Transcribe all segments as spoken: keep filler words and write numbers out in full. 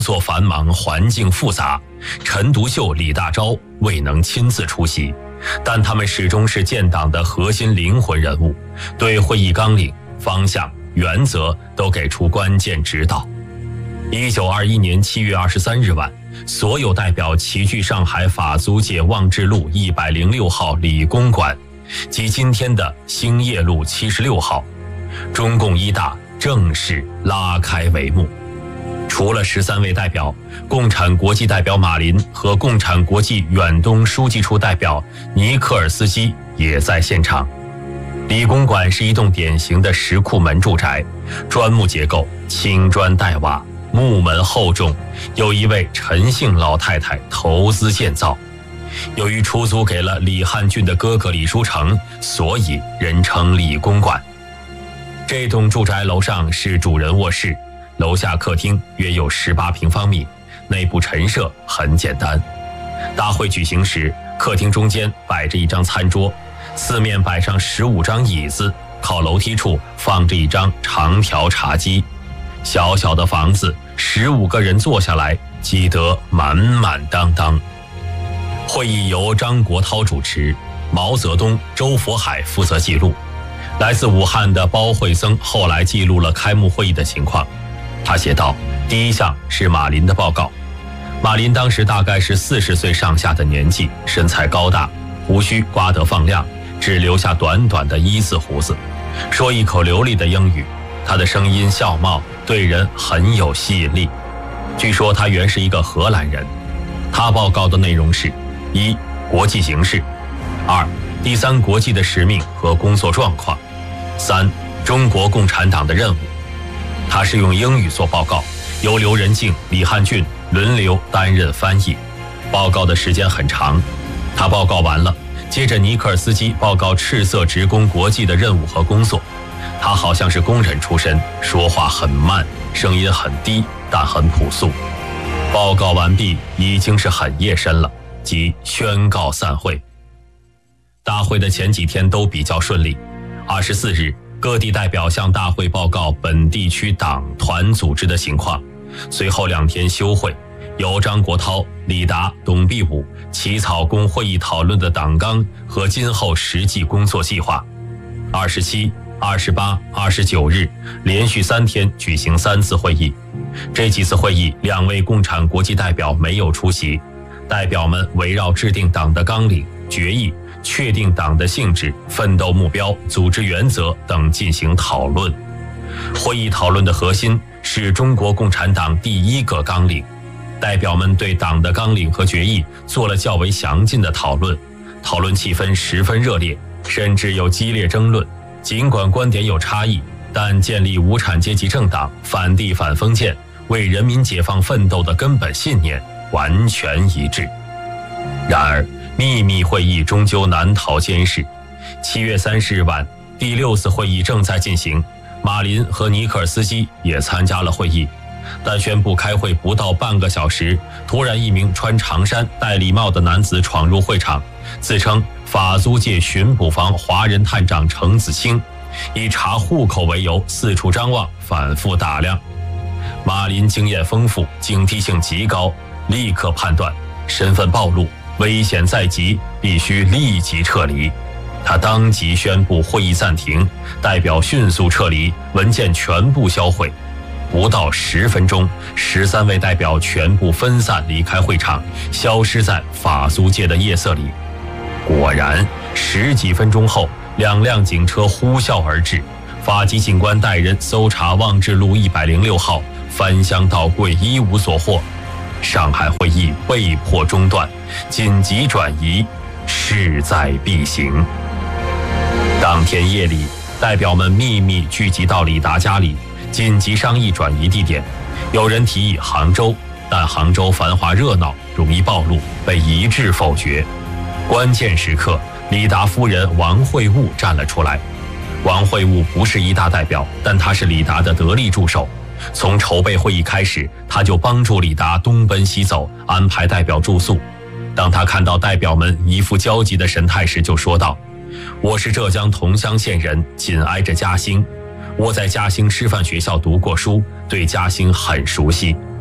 作繁忙，环境复杂，陈独秀、李大钊未能亲自出席，但他们始终是建党的核心灵魂人物，对会议纲领、方向、原则都给出关键指导。一九二一年七月二十三日晚，所有代表齐聚上海法租界望志路一百零六号理工馆，即今天的兴业路七十六号，中共一大正式拉开帷幕。除了十三位代表，共产国际代表马林和共产国际远东书记处代表尼克尔斯基也在现场。理工馆是一栋典型的石库门住宅，砖木结构，青砖带瓦，木门厚重，有一位陈姓老太太投资建造。由于出租给了李汉俊的哥哥李书成，所以人称理工馆。这栋住宅楼上是主人卧室，楼下客厅约有十八平方米，内部陈设很简单。大会举行时，客厅中间摆着一张餐桌，四面摆上十五张椅子，靠楼梯处放着一张长条茶几。小小的房子，十五个人坐下来，挤得满满当当。会议由张国焘主持，毛泽东、周佛海负责记录。来自武汉的包惠僧后来记录了开幕会议的情况。他写道，第一项是马林的报告。马林当时大概是四十岁上下的年纪，身材高大，胡须刮得放亮，只留下短短的一字胡子，说一口流利的英语。他的声音笑貌对人很有吸引力。据说他原是一个荷兰人。他报告的内容是：一、国际形势；二、第三国际的使命和工作状况；三、中国共产党的任务。他是用英语做报告，由刘仁静、李汉俊轮流担任翻译。报告的时间很长。他报告完了，接着尼克尔斯基报告赤色职工国际的任务和工作。他好像是工人出身，说话很慢，声音很低，但很朴素。报告完毕，已经是很夜深了，即宣告散会。大会的前几天都比较顺利。二十四日，各地代表向大会报告本地区党团组织的情况。随后两天休会，由张国焘、李达、董必武起草供会议讨论的党纲和今后实际工作计划。二十七、二十八、二十九日连续三天举行三次会议。这几次会议，两位共产国际代表没有出席。代表们围绕制定党的纲领、决议、确定党的性质、奋斗目标、组织原则等进行讨论。会议讨论的核心是中国共产党第一个纲领。代表们对党的纲领和决议做了较为详尽的讨论，讨论气氛十分热烈，甚至有激烈争论。尽管观点有差异，但建立无产阶级政党、反帝反封建、为人民解放奋斗的根本信念完全一致。然而秘密会议终究难逃监视。七月三十日晚，第六次会议正在进行，马林和尼克尔斯基也参加了会议。但宣布开会不到半个小时，突然一名穿长衫戴礼帽的男子闯入会场，自称法租界巡捕房华人探长程子清，以查户口为由四处张望，反复打量。马林经验丰富，警惕性极高，立刻判断身份暴露，危险在即，必须立即撤离。他当即宣布会议暂停，代表迅速撤离，文件全部销毁。不到十分钟，十三位代表全部分散离开会场，消失在法租界的夜色里。果然，十几分钟后，两辆警车呼啸而至，法机警官带人搜查望志路一百零六号，翻箱倒柜，一无所获。上海会议被迫中断，紧急转移，势在必行。当天夜里，代表们秘密聚集到李达家里，紧急商议转移地点。有人提议杭州，但杭州繁华热闹，容易暴露，被一致否决。关键时刻，李达夫人王会晤站了出来。王会晤不是一大代表，但他是李达的得力助手。从筹备会议开始，他就帮助李达东奔西走，安排代表住宿。当他看到代表们一副焦急的神态时，就说道：“我是浙江桐乡县人，紧挨着嘉兴。我在嘉兴师范学校读过书，对嘉兴很熟悉。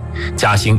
嘉兴